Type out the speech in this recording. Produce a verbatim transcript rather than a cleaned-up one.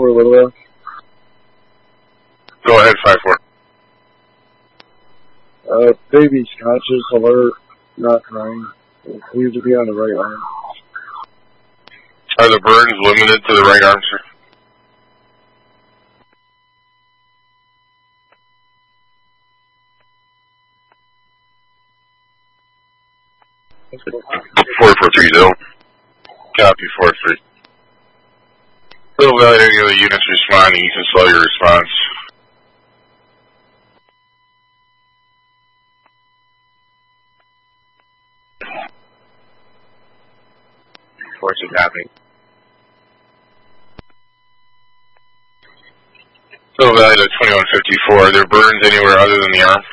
four, Little Rock. Go ahead, five four. Uh, baby's conscious, alert, not crying. It seems to be on the right arm. Are the burns limited to the right arm, sir? four four three zero. Copy, four three. Little Valley, any other units responding, you can slow your response. Force is happening. Little Valley to twenty-one fifty-four. Are there burns anywhere other than the arm?